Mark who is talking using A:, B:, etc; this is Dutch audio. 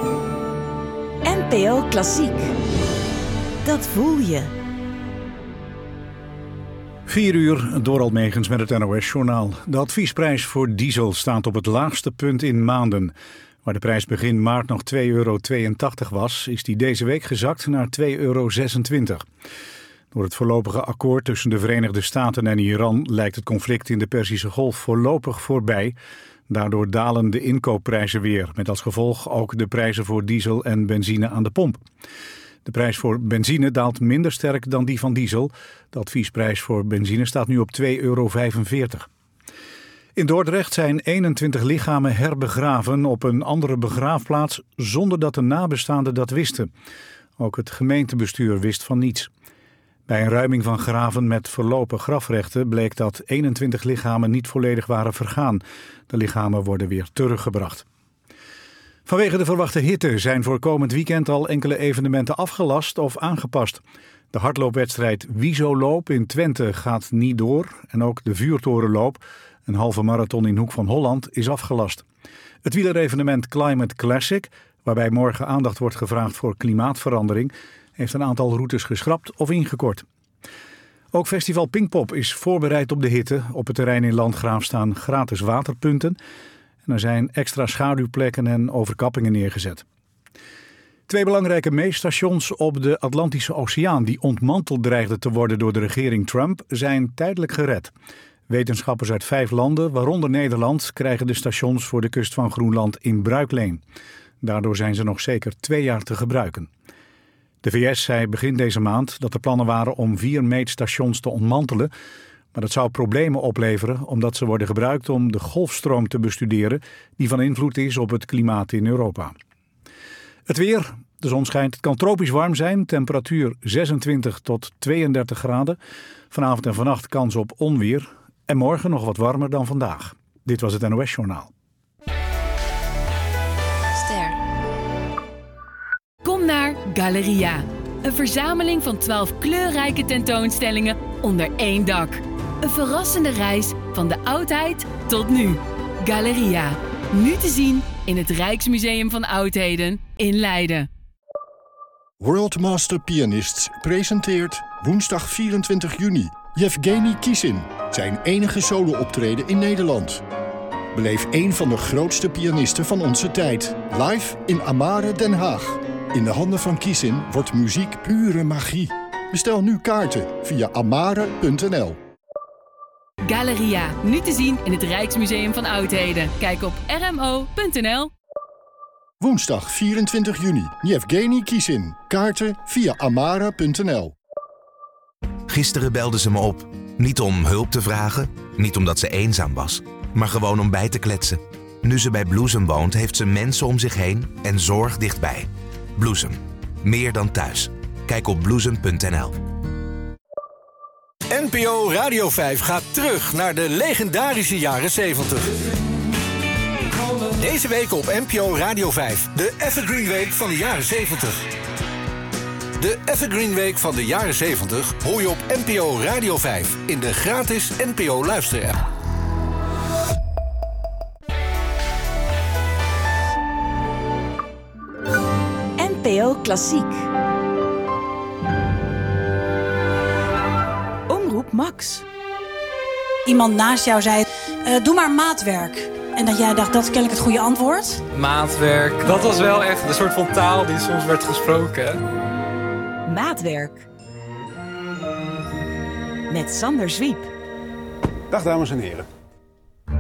A: NPO Klassiek. Dat voel je.
B: 4 uur, Dorald Megens met het NOS-journaal. De adviesprijs voor diesel staat op het laagste punt in maanden. Waar de prijs begin maart nog €2,82 was, is die deze week gezakt naar €2,26. Door het voorlopige akkoord tussen de Verenigde Staten en Iran lijkt het conflict in de Perzische Golf voorlopig voorbij. Daardoor dalen de inkoopprijzen weer, met als gevolg ook de prijzen voor diesel en benzine aan de pomp. De prijs voor benzine daalt minder sterk dan die van diesel. De adviesprijs voor benzine staat nu op €2,45. In Dordrecht zijn 21 lichamen herbegraven op een andere begraafplaats zonder dat de nabestaanden dat wisten. Ook het gemeentebestuur wist van niets. Bij een ruiming van graven met verlopen grafrechten bleek dat 21 lichamen niet volledig waren vergaan. De lichamen worden weer teruggebracht. Vanwege de verwachte hitte zijn voor komend weekend al enkele evenementen afgelast of aangepast. De hardloopwedstrijd Wiesoloop in Twente gaat niet door en ook de vuurtorenloop, een halve marathon in Hoek van Holland, is afgelast. Het wielerevenement Climate Classic, waarbij morgen aandacht wordt gevraagd voor klimaatverandering, heeft een aantal routes geschrapt of ingekort. Ook festival Pinkpop is voorbereid op de hitte. Op het terrein in Landgraaf staan gratis waterpunten. En er zijn extra schaduwplekken en overkappingen neergezet. 2 belangrijke meetstations op de Atlantische Oceaan, die ontmanteld dreigden te worden door de regering Trump, zijn tijdelijk gered. Wetenschappers uit 5 landen, waaronder Nederland, krijgen de stations voor de kust van Groenland in bruikleen. Daardoor zijn ze nog zeker 2 jaar te gebruiken. De VS zei begin deze maand dat er plannen waren om 4 meetstations te ontmantelen. Maar dat zou problemen opleveren omdat ze worden gebruikt om de golfstroom te bestuderen die van invloed is op het klimaat in Europa. Het weer, de zon schijnt, het kan tropisch warm zijn, temperatuur 26 tot 32 graden. Vanavond en vannacht kans op onweer en morgen nog wat warmer dan vandaag. Dit was het NOS-journaal.
C: Kom naar Galeria. Een verzameling van 12 kleurrijke tentoonstellingen onder één dak. Een verrassende reis van de oudheid tot nu. Galeria. Nu te zien in het Rijksmuseum van Oudheden in Leiden.
D: World Master Pianists presenteert woensdag 24 juni Yevgeny Kissin, zijn enige solo-optreden in Nederland. Beleef een van de grootste pianisten van onze tijd. Live in Amare, Den Haag. In de handen van Kissin wordt muziek pure magie. Bestel nu kaarten via amare.nl.
C: Galeria, nu te zien in het Rijksmuseum van Oudheden. Kijk op rmo.nl.
D: Woensdag 24 juni, Yevgeny Kissin. Kaarten via amare.nl.
E: Gisteren belde ze me op. Niet om hulp te vragen, niet omdat ze eenzaam was, maar gewoon om bij te kletsen. Nu ze bij Bloesem woont, heeft ze mensen om zich heen en zorg dichtbij. Bloesem. Meer dan thuis. Kijk op bloesem.nl.
F: NPO Radio 5 gaat terug naar de legendarische jaren 70. Deze week op NPO Radio 5. De Evergreen Week van de jaren 70. De Evergreen Week van de jaren 70 hoor je op NPO Radio 5 in de gratis NPO luisterapp.
A: NPO Klassiek. Omroep Max.
G: Iemand naast jou zei, doe maar maatwerk. En dat jij dacht, dat is kennelijk het goede antwoord.
H: Maatwerk, dat was wel echt een soort van taal die soms werd gesproken.
A: Maatwerk. Met Sander Zwiep.
I: Dag dames en heren.